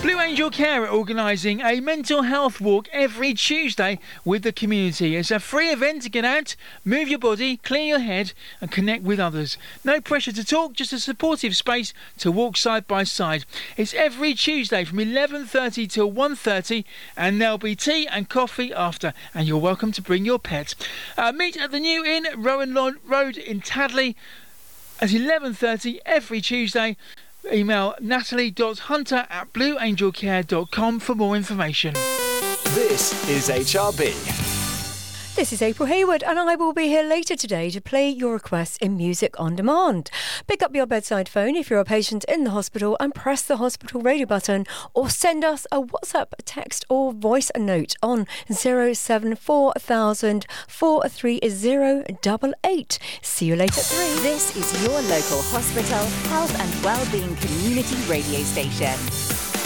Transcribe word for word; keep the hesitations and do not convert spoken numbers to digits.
Blue Angel Care are organising a mental health walk every Tuesday with the community. It's a free event to get out, move your body, clear your head and connect with others. No pressure to talk, just a supportive space to walk side by side. It's every Tuesday from eleven thirty till one thirty and there'll be tea and coffee after, and you're welcome to bring your pet. Uh, meet at the New Inn, Rowan Road in Tadley at eleven thirty every Tuesday. Email natalie.hunter at blueangelcare.dot com for more information. This is H R B. This is April Hayward and I will be here later today to play your requests in Music on Demand. Pick up your bedside phone if you're a patient in the hospital and press the hospital radio button, or send us a WhatsApp, text or voice note on zero seven four thousand four three zero eight eight. See you later at three. This is your local hospital, health and wellbeing community radio station.